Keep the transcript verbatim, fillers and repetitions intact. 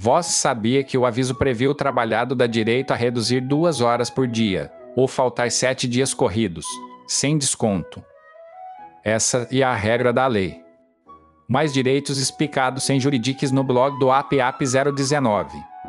Vós sabia que o aviso previu o trabalhado dá direito a reduzir duas horas por dia, ou faltar sete dias corridos, sem desconto. Essa é a regra da lei. Mais direitos explicados sem juridiques no blog do A P A P zero dezenove.